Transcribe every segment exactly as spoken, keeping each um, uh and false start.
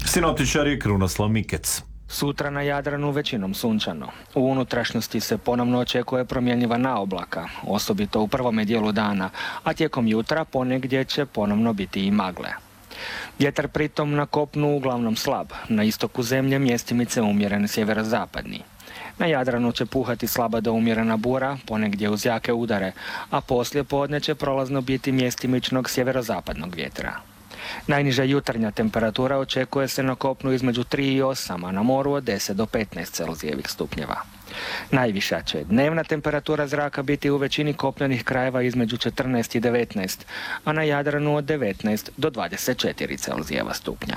Sinoptičar je Krunoslav Mikec. Sutra na Jadranu većinom sunčano. U unutrašnjosti se ponovno očekuje promjenjiva naoblaka, osobito u prvome dijelu dana, a tijekom jutra ponegdje će ponovno biti i magle. Vjetar pritom na kopnu uglavnom slab, na istoku zemlje mjestimice umjeren sjeverozapadni. Na Jadranu će puhati slaba do umjerena bura, ponegdje uz jake udare, a poslije podne će prolazno biti mjestimičnog sjeverozapadnog vjetra. Najniža jutarnja temperatura očekuje se na kopnu između tri i osam, a na moru od deset do petnaest celzijevih stupnjeva. Najviša će dnevna temperatura zraka biti u većini kopnenih krajeva između četrnaest i devetnaest, a na Jadranu od devetnaest do dvadeset četiri celzijeva stupnja.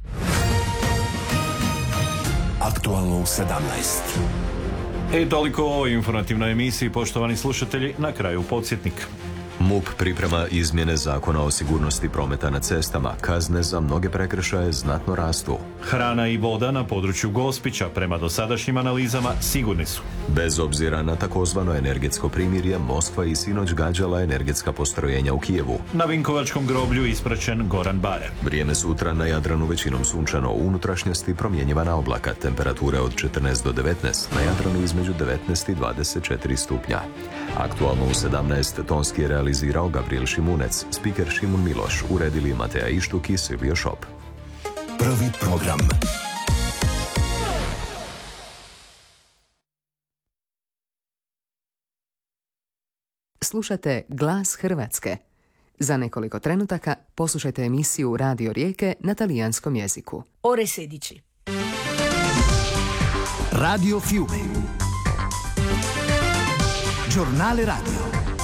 Aktualno u sedamnaest. E toliko o informativnoj emisiji, poštovani slušatelji, na kraju podsjetnik. MUP priprema izmjene zakona o sigurnosti prometa na cestama. Kazne za mnoge prekršaje znatno rastu. Hrana i voda na području Gospića prema dosadašnjim analizama sigurni su. Bez obzira na takozvano energetsko primirje, Moskva i sinoć gađala energetska postrojenja u Kijevu. Na Vinkovačkom groblju ispraćen Goran Bare. Vrijeme sutra na Jadranu većinom sunčano, u unutrašnjosti promjenjiva naoblaka, temperature od četrnaest do devetnaest, na Jadranu između devetnaest i dvadeset četiri stupnja. Aktualno u sedamnaest tonski je realizirao Gabriel Šimunec, spiker Šimun Miloš, uredili Mateja Ištuk i Silvio Šop. Prvi program. Slušate Glas Hrvatske. Za nekoliko trenutaka poslušajte emisiju Radio Rijeke na talijanskom jeziku. Ore sedici. Radio Fiume. Giornale radio.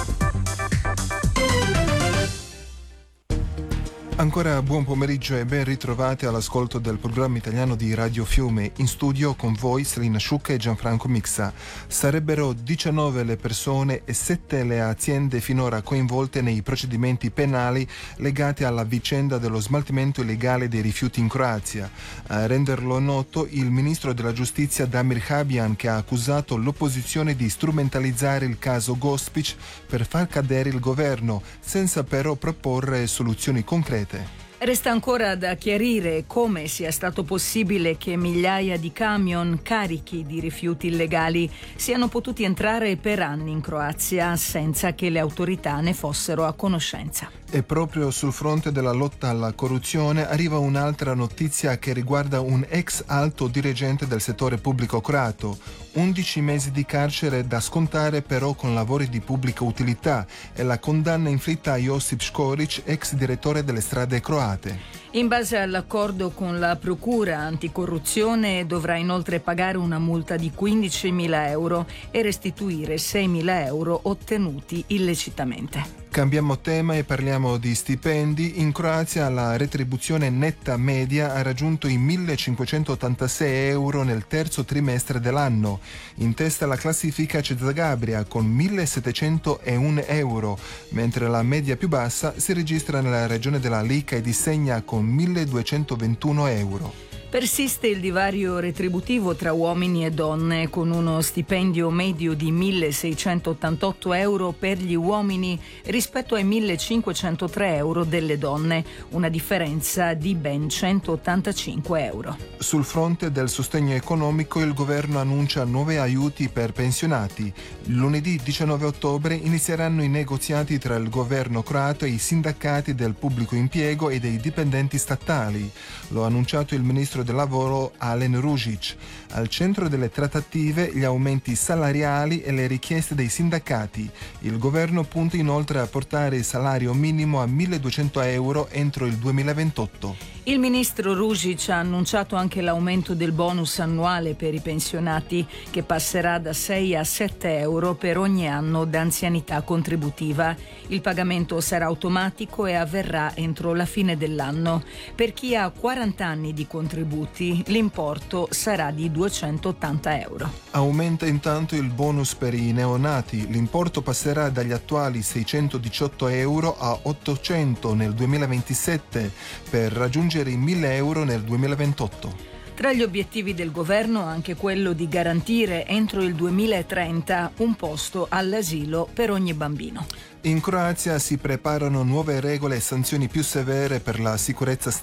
Ancora buon pomeriggio e ben ritrovati all'ascolto del programma italiano di Radio Fiume. In studio con voi Selina Sciucca e Gianfranco Mixa. Sarebbero diciannove le persone e sette le aziende finora coinvolte nei procedimenti penali legati alla vicenda dello smaltimento illegale dei rifiuti in Croazia. A renderlo noto il ministro della giustizia Damir Habijan, che ha accusato l'opposizione di strumentalizzare il caso Gospić per far cadere il governo, senza però proporre soluzioni concrete. Resta ancora da chiarire come sia stato possibile che migliaia di camion carichi di rifiuti illegali siano potuti entrare per anni in Croazia senza che le autorità ne fossero a conoscenza. E proprio sul fronte della lotta alla corruzione arriva un'altra notizia che riguarda un ex alto dirigente del settore pubblico croato. undici mesi di carcere da scontare però con lavori di pubblica utilità e la condanna inflitta a Josip Škorić, ex direttore delle strade croate. In base all'accordo con la Procura Anticorruzione dovrà inoltre pagare una multa di quindicimila euro e restituire seimila euro ottenuti illecitamente. Cambiamo tema e parliamo di stipendi. In Croazia la retribuzione netta media ha raggiunto i millecinquecentottantasei euro nel terzo trimestre dell'anno. In testa alla classifica c'è Zagabria con millesettecentouno euro, mentre la media più bassa si registra nella regione della Lika e di Segna con milleduecentoventuno euro. Persiste il divario retributivo tra uomini e donne, con uno stipendio medio di milleseicentottantotto euro per gli uomini rispetto ai millecinquecentotre euro delle donne, una differenza di ben centottantacinque euro. Sul fronte del sostegno economico il governo annuncia nuovi aiuti per pensionati. Lunedì diciannove ottobre inizieranno i negoziati tra il governo croato e i sindacati del pubblico impiego e dei dipendenti statali. Lo ha annunciato il ministro del lavoro Alen Ružić. Al centro delle trattative gli aumenti salariali e le richieste dei sindacati. Il governo punta inoltre a portare il salario minimo a milleduecento euro entro il duemilaventotto. Il ministro Ružić ha annunciato anche l'aumento del bonus annuale per i pensionati, che passerà da sei a sette euro per ogni anno d'anzianità contributiva. Il pagamento sarà automatico e avverrà entro la fine dell'anno. Per chi ha quaranta anni di contributi, l'importo sarà di duecentottanta euro. Aumenta intanto il bonus per i neonati. L'importo passerà dagli attuali seicentodiciotto euro a ottocento nel duemilaventisette per raggiungere i mille euro nel duemilaventotto. Tra gli obiettivi del governo anche quello di garantire entro il duemilatrenta un posto all'asilo per ogni bambino. In Croazia si preparano nuove regole e sanzioni più severe per la sicurezza